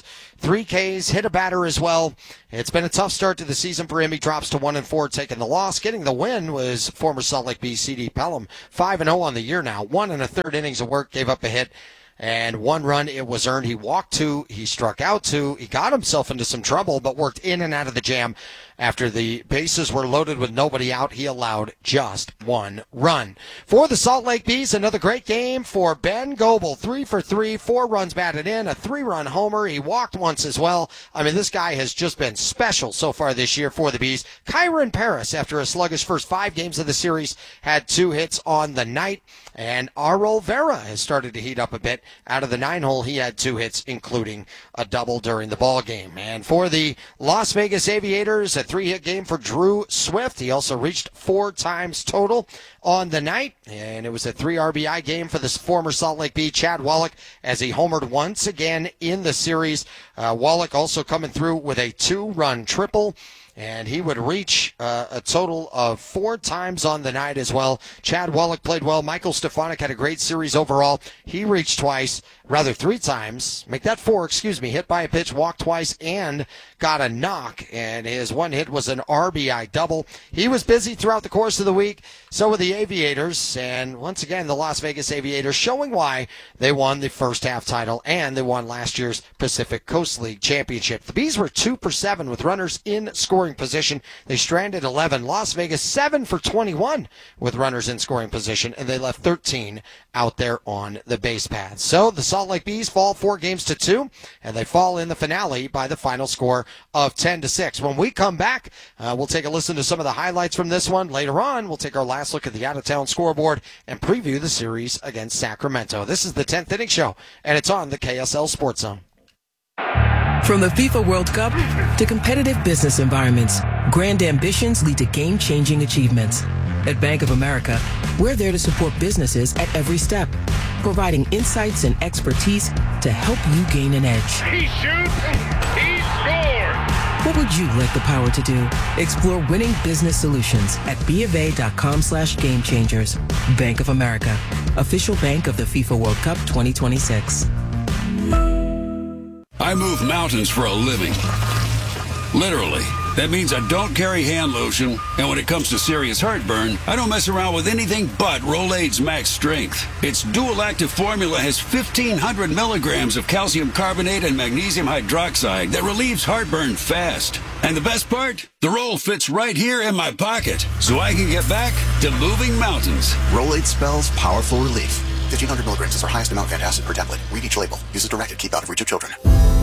three Ks, hit a batter as well. It's been a tough start to the season for him. He drops to one and four, taking the loss. Getting the win was former Salt Lake B C D Pelham, five and oh on the year now. One and a third innings of work, gave up a hit. And one run, it was earned. He walked two, he struck out two, he got himself into some trouble, but worked in and out of the jam. After the bases were loaded with nobody out, he allowed just one run. For the Salt Lake Bees, another great game for Ben Goebel. Three for three, four runs batted in, a three-run homer. He walked once as well. I mean, this guy has just been special so far this year for the Bees. Kyron Paris, after a sluggish first five games of the series, had two hits on the night. And Arol Vera has started to heat up a bit. Out of the nine hole, he had two hits, including a double during the ball game. And for the Las Vegas Aviators, a three-hit game for Drew Swift. He also reached four times total on the night, and it was a three R B I game for this former Salt Lake Bee, Chad Wallach, as he homered once again in the series. Uh, Wallach also coming through with a two-run triple, and he would reach uh, a total of four times on the night as well. Chad Wallach played well. Michael Stefanik had a great series overall. He reached twice, rather three times. Make that four, excuse me. Hit by a pitch, walked twice, and got a knock. And his one hit was an R B I double. He was busy throughout the course of the week. So were the Aviators. And once again, the Las Vegas Aviators showing why they won the first half title and they won last year's Pacific Coast League Championship. The Bees were two for seven with runners in scoring position. They stranded eleven. Las Vegas seven for twenty-one with runners in scoring position, and they left thirteen out there on the base paths. So the Salt Lake Bees fall four games to two, and they fall in the finale by the final score of ten to six. When we come back, uh, we'll take a listen to some of the highlights from this one. Later on, we'll take our last look at the out-of-town scoreboard and preview the series against Sacramento. This is the tenth Inning Show, and it's on the K S L Sports Zone. From the FIFA World Cup to competitive business environments, grand ambitions lead to game-changing achievements. At Bank of America, we're there to support businesses at every step, providing insights and expertise to help you gain an edge. He shoots, he scores! What would you like the power to do? Explore winning business solutions at bofa.com slash game changers. Bank of America, official bank of the FIFA World Cup twenty twenty-six. I move mountains for a living. Literally. That means I don't carry hand lotion, and when it comes to serious heartburn, I don't mess around with anything but Rolaids Max Strength. Its dual-active formula has fifteen hundred milligrams of calcium carbonate and magnesium hydroxide that relieves heartburn fast. And the best part? The roll fits right here in my pocket, so I can get back to moving mountains. Rolaids spells powerful relief. fifteen hundred milligrams is our highest amount of antacid per tablet. Read each label. Use as directed. Keep out of reach of children.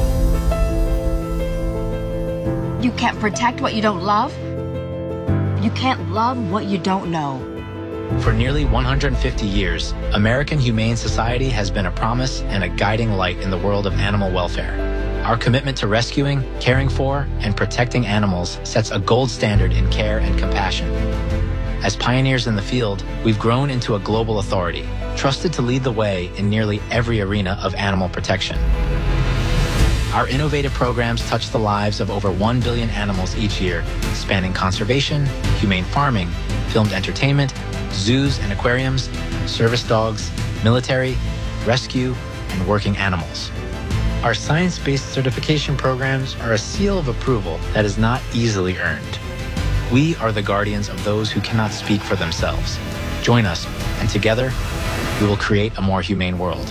You can't protect what you don't love. You can't love what you don't know. For nearly one hundred fifty years, American Humane Society has been a promise and a guiding light in the world of animal welfare. Our commitment to rescuing, caring for, and protecting animals sets a gold standard in care and compassion. As pioneers in the field, we've grown into a global authority, trusted to lead the way in nearly every arena of animal protection. Our innovative programs touch the lives of over one billion animals each year, spanning conservation, humane farming, filmed entertainment, zoos and aquariums, service dogs, military, rescue, and working animals. Our science-based certification programs are a seal of approval that is not easily earned. We are the guardians of those who cannot speak for themselves. Join us, and together, we will create a more humane world.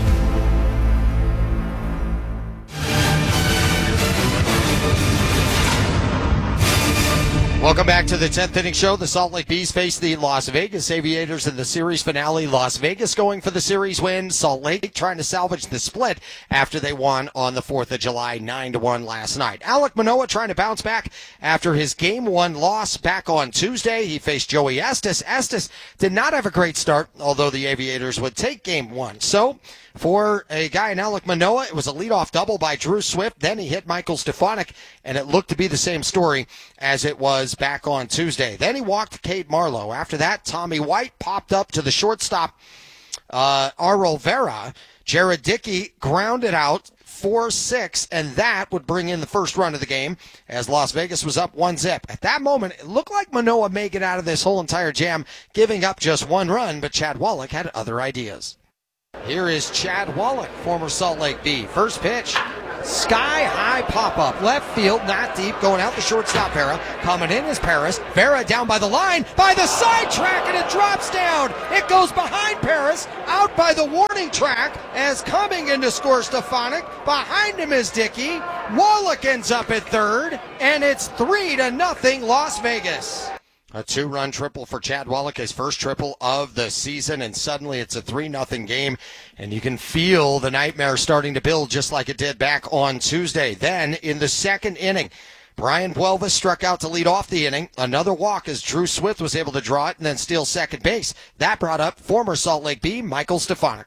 Welcome back to the tenth Inning Show. The Salt Lake Bees face the Las Vegas Aviators in the series finale. Las Vegas going for the series win. Salt Lake trying to salvage the split after they won on the fourth of July, nine to one last night. Alek Manoah trying to bounce back after his game one loss back on Tuesday. He faced Joey Estes. Estes did not have a great start, although the Aviators would take game one. So, for a guy in Alek Manoah, it was a leadoff double by Drew Swift. Then he hit Michael Stefanik, and it looked to be the same story as it was back on Tuesday. Then he walked Kate Marlowe. After that, Tommy White popped up to the shortstop, uh, Arol Vera. Jared Dickey grounded out four six, and that would bring in the first run of the game as Las Vegas was up one zip. At that moment, it looked like Manoah may get out of this whole entire jam, giving up just one run, but Chad Wallach had other ideas. Here is Chad Wallach, former Salt Lake Bee. First pitch, Sky-high pop-up. Left field, not deep. Going out the shortstop, Vera. Coming in is Paris. Vera down by the line, by the side track, and it drops down. It goes behind Paris, out by the warning track, as coming in to score Stefanik. Behind him is Dickey. Wallach ends up at third, and it's three to nothing Las Vegas. A two-run triple for Chad Wallach, his first triple of the season, and suddenly it's a three nothing game, and you can feel the nightmare starting to build just like it did back on Tuesday. Then, in the second inning, Brian Buelvis struck out to lead off the inning. Another walk as Drew Swift was able to draw it and then steal second base. That brought up former Salt Lake Bee, Michael Stefanik.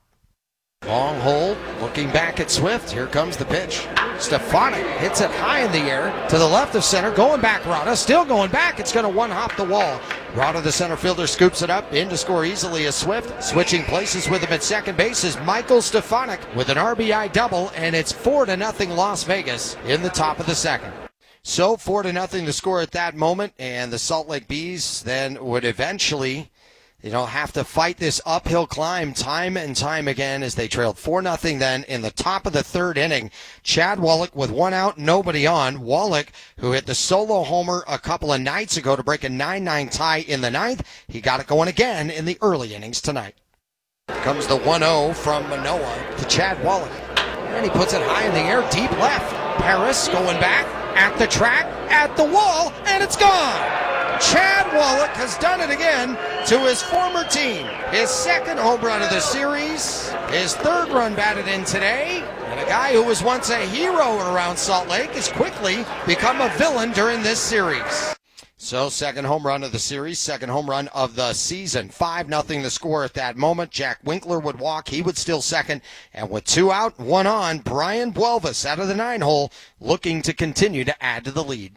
Long hold, looking back at Swift. Here comes the pitch. Stefanik hits it high in the air to the left of center. Going back, Rada. Still going back. It's going to one-hop the wall. Rada, the center fielder, scoops it up. In to score easily is Swift. Switching places with him at second base is Michael Stefanik with an R B I double, and it's four to nothing Las Vegas in the top of the second. So four to nothing to score at that moment, and the Salt Lake Bees then would eventually, you know, have to fight this uphill climb time and time again as they trailed four nothing then in the top of the third inning. Chad Wallach with one out, nobody on. Wallach, who hit the solo homer a couple of nights ago to break a nine nine tie in the ninth, he got it going again in the early innings tonight. Comes the one oh from Manoah to Chad Wallach. And he puts it high in the air, deep left. Paris going back at the track, at the wall, and it's gone. Chad Wallach has done it again to his former team. His second home run of the series, his third run batted in today, and a guy who was once a hero around Salt Lake has quickly become a villain during this series. So second home run of the series, second home run of the season. five nothing the score at that moment. Jack Winkler would walk. He would steal second. And with two out, one on, Brian Buelvis out of the nine hole looking to continue to add to the lead.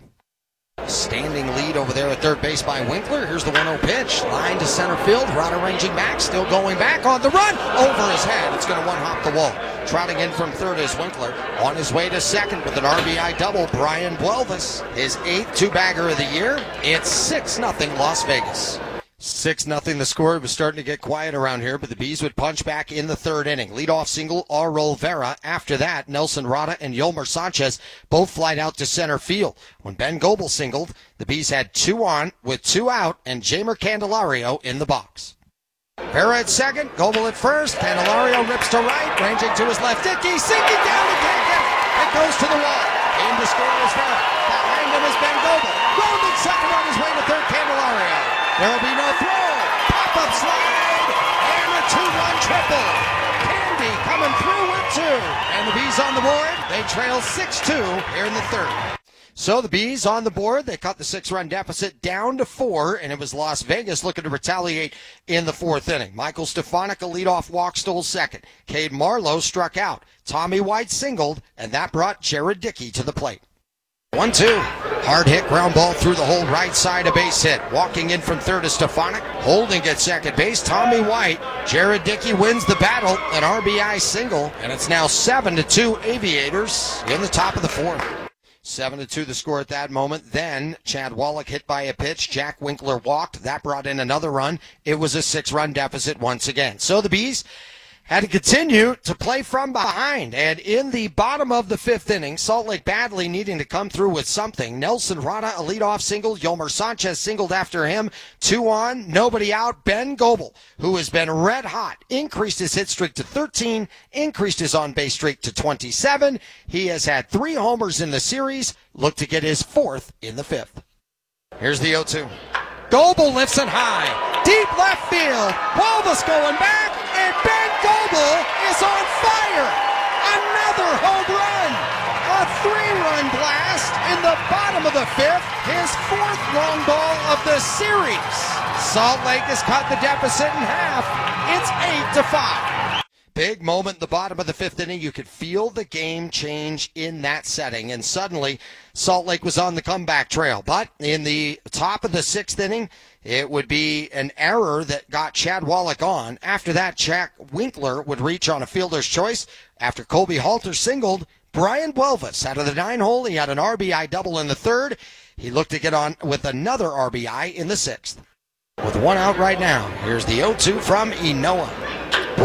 Standing lead over there at third base by Winkler. Here's the one oh pitch. Line to center field. Rada ranging back. Still going back on the run. Over his head. It's going to one-hop the wall. Trotting in from third is Winkler. On his way to second with an R B I double, Brian Buelvis. His eighth two-bagger of the year. It's six nothing Las Vegas. six nothing the score. It was starting to get quiet around here, but the Bees would punch back in the third inning. Leadoff single, Aurel Vera. After that, Nelson Rada and Yolmer Sanchez both flied out to center field. When Ben Goebel singled, the Bees had two on with two out and Jeimer Candelario in the box. Vera at second, Goebel at first. Candelario rips to right, ranging to his left. Dickey sinking down, he can't get it. It goes to the wall. In to score is Vera. Behind him is Ben Goebel. Rounding second on his way to third, Candelario. There will be no throw. Pop-up slide. And a two-run triple. Candy coming through with two. And the Bees on the board. They trail six two here in the third. So the Bees on the board. They cut the six-run deficit down to four, and it was Las Vegas looking to retaliate in the fourth inning. Michael Stefanik, a leadoff walk, stole second. Cade Marlowe struck out. Tommy White singled, and that brought Jared Dickey to the plate. one two. Hard hit ground ball through the whole right side, a base hit. Walking in from third is Stefanik. Holding at second base, Tommy White. Jared Dickey wins the battle, an R B I single, and it's now seven to two Aviators in the top of the fourth. seven to two the score at that moment. Then Chad Wallach hit by a pitch. Jack Winkler walked. That brought in another run. It was a six-run deficit once again. So the Bees had to continue to play from behind. And in the bottom of the fifth inning, Salt Lake badly needing to come through with something. Nelson Rada, a leadoff single. Yolmer Sanchez singled after him. Two on, nobody out. Ben Goebel, who has been red hot, increased his hit streak to thirteen, increased his on-base streak to twenty-seven. He has had three homers in the series. Look to get his fourth in the fifth. Here's the oh two. Goebel lifts it high. Deep left field. Buelvis going back. And Ben Goebel is on fire. Another home run. A three-run blast in the bottom of the fifth. His fourth long ball of the series. Salt Lake has cut the deficit in half. It's eight to five. Big moment in the bottom of the fifth inning. You could feel the game change in that setting. And suddenly, Salt Lake was on the comeback trail. But in the top of the sixth inning, it would be an error that got Chad Wallach on. After that, Jack Winkler would reach on a fielder's choice. After Colby Halter singled, Brian Buelvis out of the nine hole. He had an R B I double in the third. He looked to get on with another R B I in the sixth. With one out right now, here's the oh two from Enoa.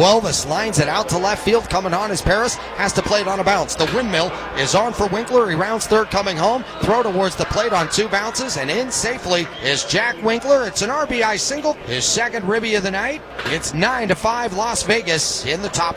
Elvis lines it out to left field. Coming on as Paris has to play it on a bounce. The windmill is on for Winkler. He rounds third coming home. Throw towards the plate on two bounces, and in safely is Jack Winkler. It's an R B I single, his second ribby of the night. It's nine to five Las Vegas in the top